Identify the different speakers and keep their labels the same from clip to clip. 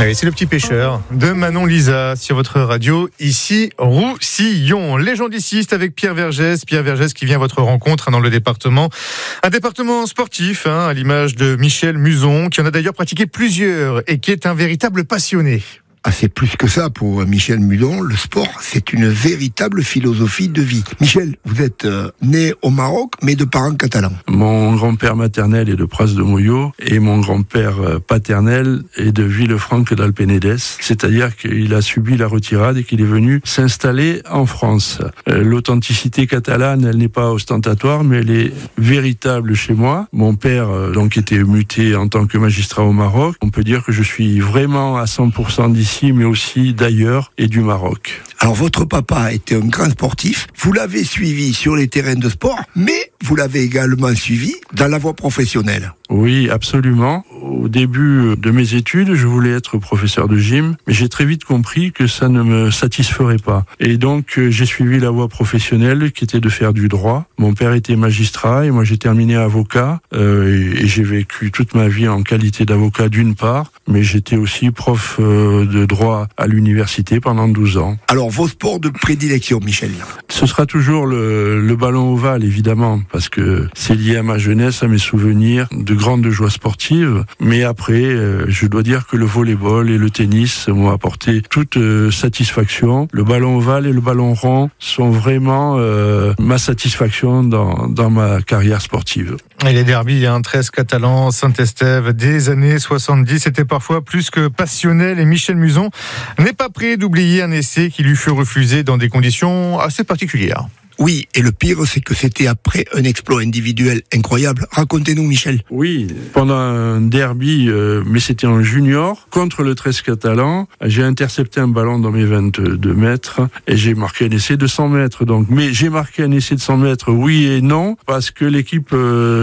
Speaker 1: Allez, c'est Le Petit Pêcheur de Manon Lisa sur votre radio, ici Roussillon. Légendiciste avec Pierre Vergès qui vient à votre rencontre dans le département. Un département sportif, à l'image de Michel Muson, qui en a d'ailleurs pratiqué plusieurs et qui est un véritable passionné.
Speaker 2: Ah, c'est plus que ça pour Michel Muson. Le sport, c'est une véritable philosophie de vie. Michel, vous êtes né au Maroc, mais de parents catalans.
Speaker 3: Mon grand-père maternel est de Pras de Moyo et mon grand-père paternel est de Villefranche d'Alpénédès. C'est-à-dire qu'il a subi la retirade et qu'il est venu s'installer en France. L'authenticité catalane, elle n'est pas ostentatoire, mais elle est véritable chez moi. Mon père, donc, était muté en tant que magistrat au Maroc. On peut dire que je suis vraiment à 100% d'ici, mais aussi d'ailleurs et du Maroc.
Speaker 2: Alors votre papa était un grand sportif, vous l'avez suivi sur les terrains de sport, mais vous l'avez également suivi dans la voie professionnelle.
Speaker 3: Oui, absolument. Au début de mes études, je voulais être professeur de gym, mais j'ai très vite compris que ça ne me satisferait pas. Et donc, j'ai suivi la voie professionnelle qui était de faire du droit. Mon père était magistrat et moi j'ai terminé avocat et j'ai vécu toute ma vie en qualité d'avocat d'une part, mais j'étais aussi prof de droit à l'université pendant 12 ans.
Speaker 2: Alors, vos sports de prédilection, Michel?
Speaker 3: Ce sera toujours le ballon ovale, évidemment, parce que c'est lié à ma jeunesse, à mes souvenirs de grande joie sportive. Mais après, je dois dire que le volley-ball et le tennis m'ont apporté toute satisfaction. Le ballon ovale et le ballon rond sont vraiment ma satisfaction dans ma carrière sportive.
Speaker 1: Et les derbies, 13 catalans, Saint-Estève, des années 70, c'était parfois plus que passionnel. Et Michel Muson n'est pas prêt d'oublier un essai qui lui fut refusé dans des conditions assez particulières.
Speaker 2: Oui, et le pire, c'est que c'était après un exploit individuel incroyable. Racontez-nous, Michel.
Speaker 3: Oui, pendant un derby, mais c'était en junior, contre le 13 catalan, j'ai intercepté un ballon dans mes 22 mètres et j'ai marqué un essai de 100 mètres. Donc, mais j'ai marqué un essai de 100 mètres, oui et non, parce que l'équipe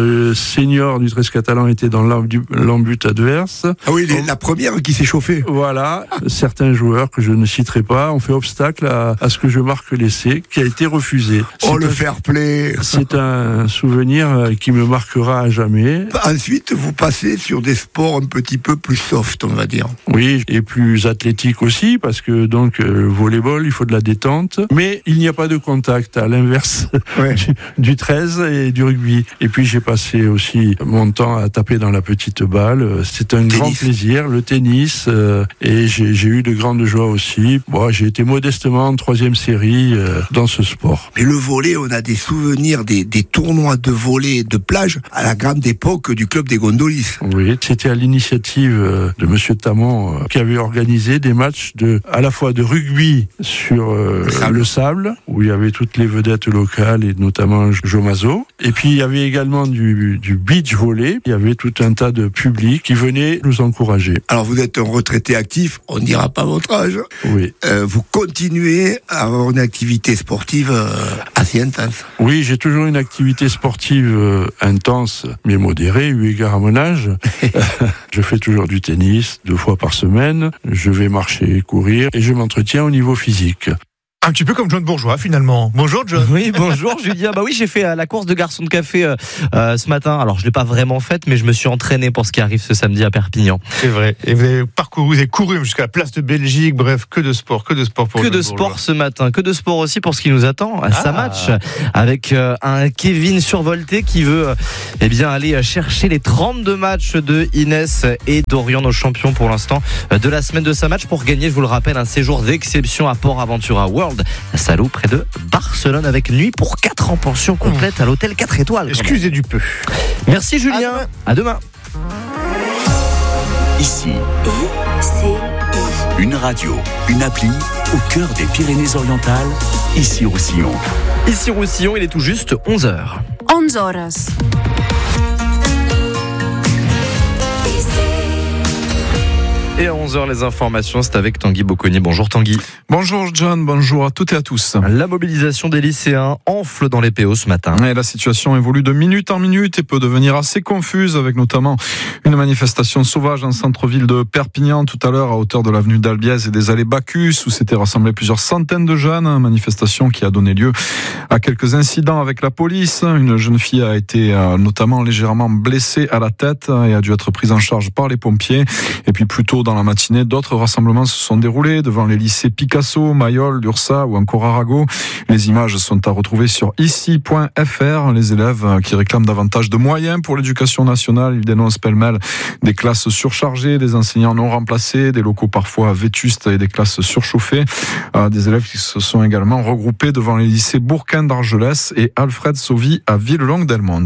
Speaker 3: senior du 13 catalan était dans l'embut adverse.
Speaker 2: Ah oui, la première qui s'est chauffée.
Speaker 3: Voilà, certains joueurs que je ne citerai pas ont fait obstacle à ce que je marque l'essai, qui a été refusé.
Speaker 2: Le fair play.
Speaker 3: C'est un souvenir qui me marquera à jamais.
Speaker 2: Ensuite, vous passez sur des sports un petit peu plus soft, on va dire.
Speaker 3: Oui, et plus athlétique aussi, parce que donc le volleyball, il faut de la détente, mais il n'y a pas de contact, à l'inverse du 13 et du rugby. Et puis j'ai passé aussi mon temps à taper dans la petite balle. C'est un grand plaisir, le tennis, et j'ai eu de grandes joies aussi. Bon, j'ai été modestement en 3e série dans ce sport.
Speaker 2: Mais le volley, on a des souvenirs des tournois de volley de plage à la grande époque du club des Gondolis.
Speaker 3: Oui, c'était à l'initiative de Monsieur Tamon qui avait organisé des matchs à la fois de rugby sur le sable, où il y avait toutes les vedettes locales et notamment Joe Mazot. Et puis il y avait également du beach volley. Il y avait tout un tas de publics qui venaient nous encourager.
Speaker 2: Alors vous êtes un retraité actif, on ne dira pas votre âge.
Speaker 3: Oui.
Speaker 2: Vous continuez à avoir une activité sportive assez intense.
Speaker 3: Oui, j'ai toujours une activité sportive intense, mais modérée, eu égard à mon âge. Je fais toujours du tennis 2 fois par semaine. Je vais marcher, courir et je m'entretiens au niveau physique.
Speaker 1: Un petit peu comme John Bourgeois, finalement. Bonjour, John.
Speaker 4: Oui, bonjour, Julien. Bah oui, j'ai fait la course de garçon de café ce matin. Alors, je l'ai pas vraiment faite, mais je me suis entraîné pour ce qui arrive ce samedi à Perpignan.
Speaker 1: C'est vrai. Et vous avez couru jusqu'à la place de Belgique. Bref, que de sport pour
Speaker 4: Que de sport ce matin. Que de sport aussi pour ce qui nous attend. Ça match avec un Kevin survolté qui veut aller chercher les 32 matchs de Inès et Dorian, nos champions pour l'instant de la semaine de sa match, pour gagner, je vous le rappelle, un séjour d'exception à Port Aventura World à Salou, près de Barcelone, avec nuit pour 4 en pension complète à l'hôtel 4 étoiles.
Speaker 1: Excusez du peu.
Speaker 4: Merci Julien. À demain.
Speaker 5: Ici, une radio, une appli au cœur des Pyrénées-Orientales, ici Roussillon.
Speaker 4: Ici Roussillon, il est tout juste 11h.
Speaker 6: 11 horas.
Speaker 4: Et à 11h, les informations, c'est avec Tanguy Bocconi. Bonjour Tanguy.
Speaker 7: Bonjour John, bonjour à toutes et à tous.
Speaker 4: La mobilisation des lycéens enfle dans les PO ce matin.
Speaker 7: Et la situation évolue de minute en minute et peut devenir assez confuse, avec notamment une manifestation sauvage en centre-ville de Perpignan tout à l'heure à hauteur de l'avenue d'Albiez et des allées Bacchus, où s'étaient rassemblés plusieurs centaines de jeunes. Manifestation qui a donné lieu à quelques incidents avec la police. Une jeune fille a été notamment légèrement blessée à la tête et a dû être prise en charge par les pompiers. Et puis plus tôt dans dans la matinée, d'autres rassemblements se sont déroulés devant les lycées Picasso, Mayol, Lursa ou encore Arago. Les images sont à retrouver sur ici.fr. Les élèves qui réclament davantage de moyens pour l'éducation nationale, ils dénoncent pêle-mêle des classes surchargées, des enseignants non remplacés, des locaux parfois vétustes et des classes surchauffées. Des élèves qui se sont également regroupés devant les lycées Bourquin d'Argelès et Alfred Sauvy à Villelongue-d'Elmont.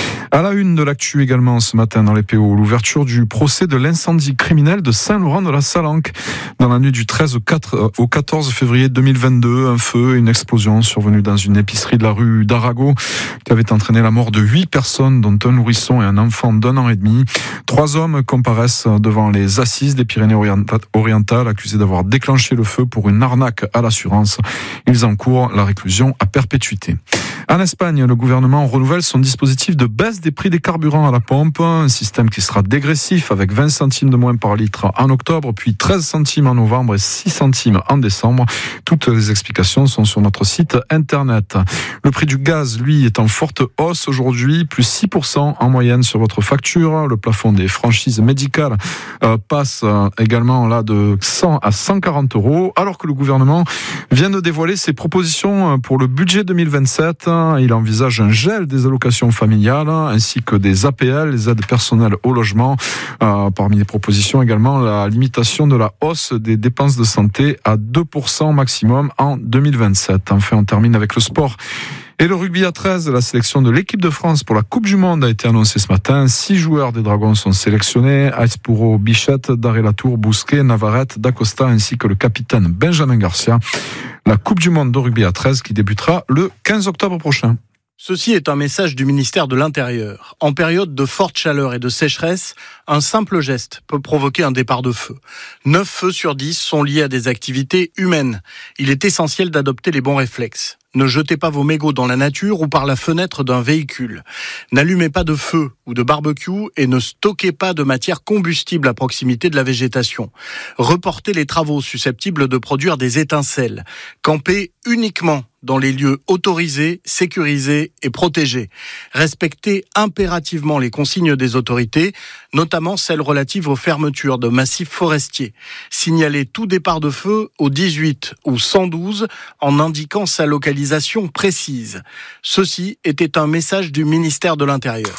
Speaker 7: À la une de l'actu également ce matin dans les PO, l'ouverture du procès de l'incendie criminel de Saint-Laurent-de-la-Salanque. Dans la nuit du 13 au 14 février 2022, un feu et une explosion survenue dans une épicerie de la rue d'Arago qui avait entraîné la mort de 8 personnes, dont un nourrisson et un enfant d'1 an et demi. 3 hommes comparaissent devant les assises des Pyrénées-Orientales accusés d'avoir déclenché le feu pour une arnaque à l'assurance. Ils encourent la réclusion à perpétuité. En Espagne, le gouvernement renouvelle son dispositif de baisse des prix des carburants à la pompe, un système qui sera dégressif avec 20 centimes de moins par litre en octobre, puis 13 centimes en novembre et 6 centimes en décembre. Toutes les explications sont sur notre site internet. Le prix du gaz, lui, est en forte hausse aujourd'hui, plus 6% en moyenne sur votre facture. Le plafond des franchises médicales passe également là de 100 à 140 €, alors que le gouvernement vient de dévoiler ses propositions pour le budget 2027. Il envisage un gel des allocations familiales ainsi que des APL, les aides personnelles au logement. Parmi les propositions également, la limitation de la hausse des dépenses de santé à 2% maximum en 2027. Enfin, on termine avec le sport. Et le rugby à 13, la sélection de l'équipe de France pour la Coupe du Monde a été annoncée ce matin. 6 joueurs des Dragons sont sélectionnés. Aispuro, Bichette, Daré-Latour, Bousquet, Navarrete, Dacosta ainsi que le capitaine Benjamin Garcia. La Coupe du Monde de rugby à 13 qui débutera le 15 octobre prochain.
Speaker 6: Ceci est un message du ministère de l'Intérieur. En période de forte chaleur et de sécheresse, un simple geste peut provoquer un départ de feu. 9 feux sur 10 sont liés à des activités humaines. Il est essentiel d'adopter les bons réflexes. Ne jetez pas vos mégots dans la nature ou par la fenêtre d'un véhicule. N'allumez pas de feu ou de barbecue et ne stockez pas de matière combustible à proximité de la végétation. Reportez les travaux susceptibles de produire des étincelles. Campez uniquement dans les lieux autorisés, sécurisés et protégés. Respectez impérativement les consignes des autorités, notamment celles relatives aux fermetures de massifs forestiers. Signalez tout départ de feu au 18 ou 112 en indiquant sa localisation précise. Ceci était un message du ministère de l'Intérieur.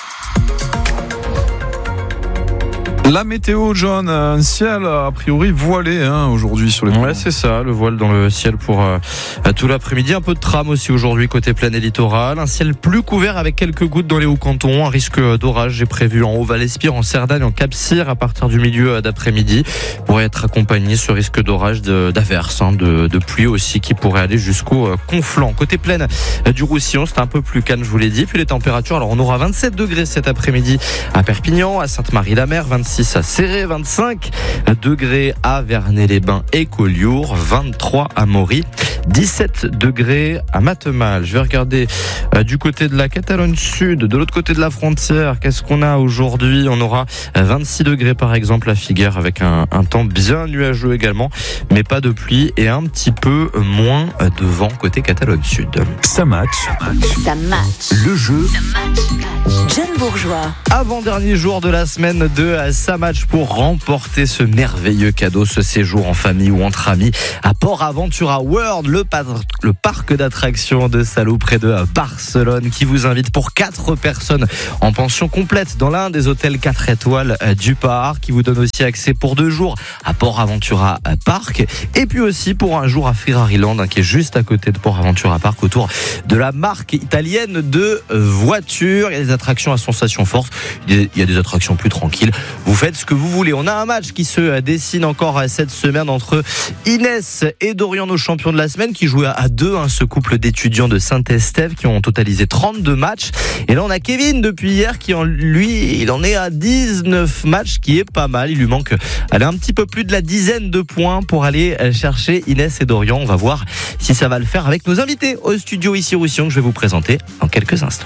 Speaker 7: La météo, John, un ciel a priori voilé aujourd'hui sur les ponts.
Speaker 4: Ouais, c'est ça, le voile dans le ciel pour tout l'après-midi. Un peu de tram aussi aujourd'hui côté plaine et littoral. Un ciel plus couvert avec quelques gouttes dans les hauts cantons. Un risque d'orage est prévu en Haut-Val-Espire, en Cerdagne, en Cap-Cyr à partir du milieu d'après-midi. Pourrait être accompagné ce risque d'orage d'averses, de pluie aussi qui pourrait aller jusqu'au Conflans. Côté plaine du Roussillon, c'est un peu plus calme, je vous l'ai dit. Puis les températures, alors on aura 27 degrés cet après-midi à Perpignan, à Sainte-Marie-la-Mer, 26 à Céré, 25 degrés à Vernet-les-Bains et Collioure, 23 à Maury, 17 degrés à Matemal. Je vais regarder du côté de la Catalogne Sud, de l'autre côté de la frontière. Qu'est-ce qu'on a aujourd'hui ? On aura 26 degrés par exemple à Figueres avec un temps bien nuageux également, mais pas de pluie et un petit peu moins de vent côté Catalogne Sud.
Speaker 5: Ça match. Le jeu.
Speaker 8: John Bourgeois.
Speaker 4: Avant-dernier jour de la semaine de Ça Match pour remporter ce merveilleux cadeau, ce séjour en famille ou entre amis à Port Aventura World, le parc d'attractions de Salou près de Barcelone, qui vous invite pour 4 personnes en pension complète dans l'un des hôtels 4 étoiles du parc, qui vous donne aussi accès pour 2 jours à Port Aventura Park et puis aussi pour un jour à Ferrariland qui est juste à côté de Port Aventura Park, autour de la marque italienne de voitures. Il y a des attractions à sensations fortes, il y a des attractions plus tranquilles. Vous faites ce que vous voulez. On a un match qui se dessine encore cette semaine entre Inès et Dorian, nos champions de la semaine, qui jouaient à 2, ce couple d'étudiants de Saint-Estève qui ont totalisé 32 matchs. Et là, on a Kevin depuis hier qui, il en est à 19 matchs, qui est pas mal. Il lui manque un petit peu plus de la dizaine de points pour aller chercher Inès et Dorian. On va voir si ça va le faire avec nos invités au studio ici Roussillon, que je vais vous présenter dans quelques instants.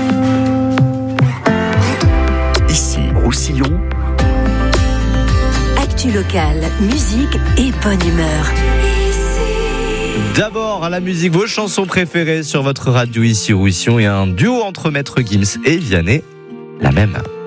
Speaker 5: Ici Roussillon.
Speaker 8: Actu locale, musique et bonne humeur.
Speaker 4: D'abord, à la musique, vos chansons préférées sur votre radio ici Roussillon, et un duo entre Maître Gims et Vianney, la même.